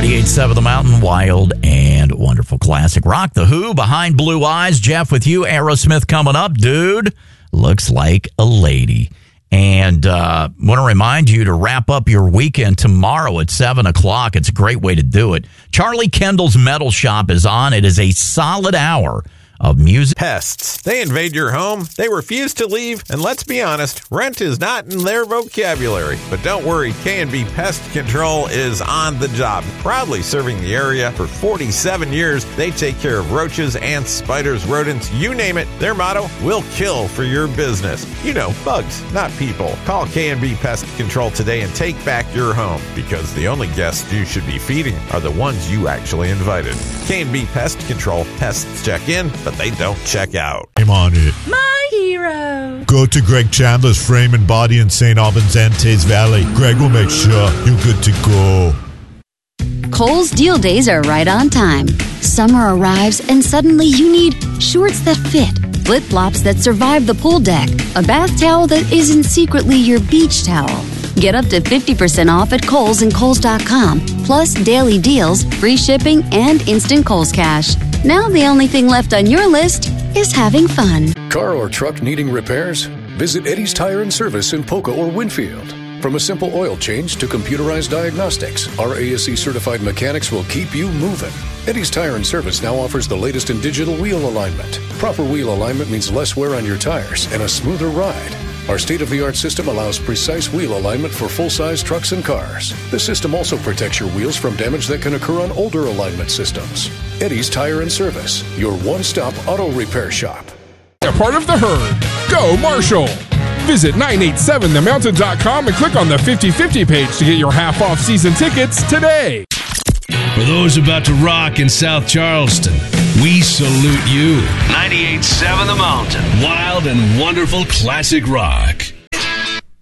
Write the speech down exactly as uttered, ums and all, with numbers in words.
ninety-eight point seven The Mountain, wild and wonderful classic rock. The Who, Behind Blue Eyes. Jeff with you. Aerosmith coming up. Dude, looks like a lady. And uh, want to remind you to wrap up your weekend tomorrow at seven o'clock. It's a great way to do it. Charlie Kendall's Metal Shop is on. It is a solid hour of music. Pests. They invade your home, they refuse to leave, and let's be honest, rent is not in their vocabulary. But don't worry, K and B Pest Control is on the job. Proudly serving the area for forty-seven years, they take care of roaches, ants, spiders, rodents, you name it. Their motto, we'll kill for your business. You know, bugs, not people. Call K and B Pest Control today and take back your home, because the only guests you should be feeding are the ones you actually invited. K and B Pest Control. Pests check in, but they don't check out. I'm on it. My hero. Go to Greg Chandler's Frame and Body in Saint Albans and Taze Valley. Greg will make sure you're good to go. Kohl's Deal Days are right on time. Summer arrives and suddenly you need shorts that fit, flip-flops that survive the pool deck, a bath towel that isn't secretly your beach towel. Get up to fifty percent off at Kohl's and Kohl's dot com, plus daily deals, free shipping, and instant Kohl's Cash. Now the only thing left on your list is having fun. Car or truck needing repairs? Visit Eddie's Tire and Service in Polka or Winfield. From a simple oil change to computerized diagnostics, our A S E-certified mechanics will keep you moving. Eddie's Tire and Service now offers the latest in digital wheel alignment. Proper wheel alignment means less wear on your tires and a smoother ride. Our state-of-the-art system allows precise wheel alignment for full-size trucks and cars. The system also protects your wheels from damage that can occur on older alignment systems. Eddie's Tire and Service, your one-stop auto repair shop. A part of the herd. Go Marshall. Visit nine eight seven the mountain dot com and click on the fifty fifty page to get your half-off season tickets today. For those about to rock in South Charleston, we salute you. ninety-eight point seven The Mountain. Wild and wonderful classic rock.